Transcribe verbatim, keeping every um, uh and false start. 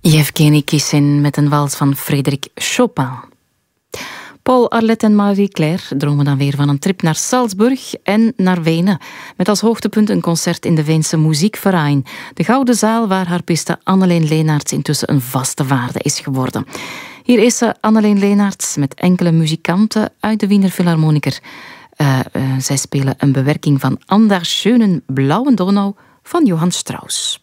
Yevgeny Kissin met een wals van Frédéric Chopin. Paul, Arlette en Marie-Claire dromen dan weer van een trip naar Salzburg en naar Wenen. Met als hoogtepunt een concert in de Weense Muziekverein. De Gouden Zaal waar harpiste Anneleen Leenaerts intussen een vaste waarde is geworden. Hier is ze, Anneleen Leenaerts, met enkele muzikanten uit de Wiener Philharmoniker. Uh, uh, zij spelen een bewerking van An der schönen blauen Donau van Johann Strauss.